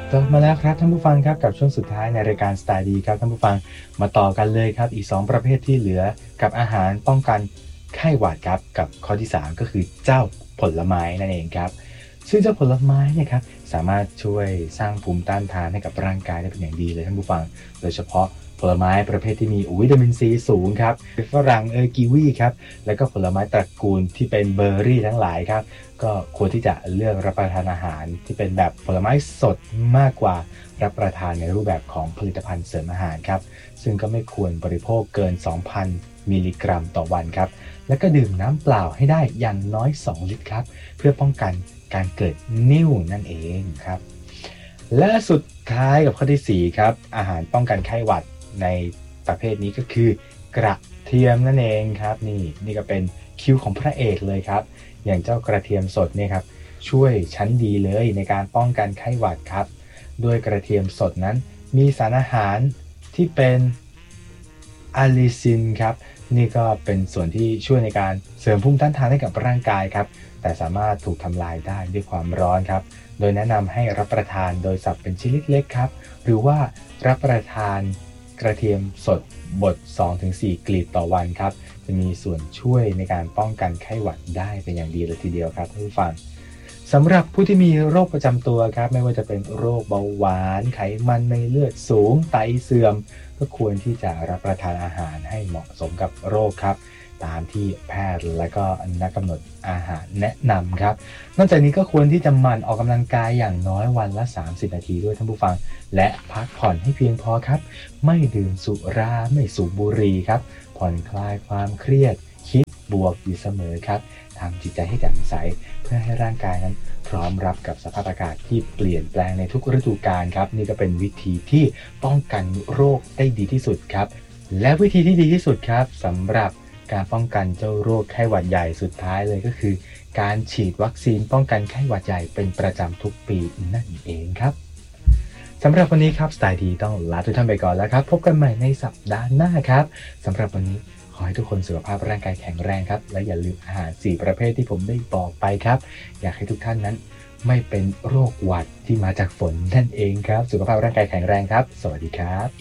กลับมาแล้วครับท่านผู้ฟังครับกับช่วงสุดท้ายในรายการสไตล์ดีครับท่านผู้ฟังมาต่อกันเลยครับอีก2ประเภทที่เหลือกับอาหารป้องกันไข้หวัดครับกับข้อที่3ก็คือเจ้าผลไม้นั่นเองครับซึ่งเจ้าผลไม้เนี่ยครับสามารถช่วยสร้างภูมิต้านทานให้กับร่างกายได้เป็นอย่างดีเลยท่านผู้ฟังโดยเฉพาะผลไม้ประเภทที่มีวิตามินซีสูงครับฝรั่งกีวีครับแล้วก็ผลไม้ตระกูลที่เป็นเบอร์รี่ทั้งหลายครับ ก็ควรที่จะเลือกรับประทานอาหารที่เป็นแบบผลไม้สดมากกว่ารับประทานในรูปแบบของผลิตภัณฑ์เสริมอาหารครับซึ่งก็ไม่ควรบริโภคเกิน 2,000 มิลลิกรัมต่อวันครับและก็ดื่มน้ำเปล่าให้ได้อย่างน้อย 2 ลิตรครับเพื่อป้องกันการเกิดนิ่วนั่นเองครับและสุดท้ายกับข้อที่4ครับอาหารป้องกันไข้หวัดในประเภทนี้ก็คือกระเทียมนั่นเองครับนี่ก็เป็นคิวของพระเอกเลยครับ อย่างเจ้ากระเทียมสดเนี่ยครับช่วยชั้นดีเลยในการป้องกันไข้หวัดครับด้วยกระเทียมสดนั้นมีสารอาหารที่เป็นอะลิซินครับนี่ก็เป็นส่วนที่ช่วยในการเสริมภูมิต้านทานให้กับร่างกายครับแต่สามารถถูกทำลายได้ด้วยความร้อนครับโดยแนะนำให้รับประทานโดยสับเป็นชิ้นเล็กๆครับหรือว่ารับประทานกระเทียมสดบด 2-4 กลีบต่อวันครับ จะมีส่วนช่วยในการป้องกันไข้หวัดได้เป็นอย่างดีเลยทีเดียวครับท่านผู้ฟังสำหรับผู้ที่มีโรคประจำตัวครับไม่ว่าจะเป็นโรคเบาหวานไขมันในเลือดสูงไตเสื่อมก็ควรที่จะรับประทานอาหารให้เหมาะสมกับโรคครับตามที่แพทย์และก็นักกำหนดอาหารแนะนำครับนอกจากนี้ก็ควรที่จะหมั่นออกกำลังกายอย่างน้อยวันละ30นาทีด้วยท่านผู้ฟังและพักผ่อนให้เพียงพอครับไม่ดื่มสุราไม่สูบบุหรี่ครับ ผ่อนคลายความเครียดคิดบวกอยู่เสมอครับทำจิตใจให้แจ่มใสเพื่อให้ร่างกายนั้นพร้อมรับกับสภาพอากาศที่เปลี่ยนแปลงในทุกฤดูกาลครับนี่ก็เป็นวิธีที่ป้องกันโรคได้ดีที่สุดครับและวิธีที่ดีที่สุดครับสำหรับการป้องกันเจ้าโรคไข้หวัดใหญ่สุดท้ายเลยก็คือการฉีดวัคซีนป้องกันไข้หวัดใหญ่เป็นประจำทุกปีนั่นเองครับสำหรับวันนี้ครับสไตล์ดีต้องลาทุกท่านไปก่อนแล้วครับพบกันใหม่ในสัปดาห์หน้าครับสำหรับวันนี้ขอให้ทุกคนสุขภาพร่างกายแข็งแรงครับและอย่าลืมอาหาร4ประเภทที่ผมได้บอกไปครับอยากให้ทุกท่านนั้นไม่เป็นโรคหวัดที่มาจากฝนนั่นเองครับสุขภาพร่างกายแข็งแรงครับสวัสดีครับ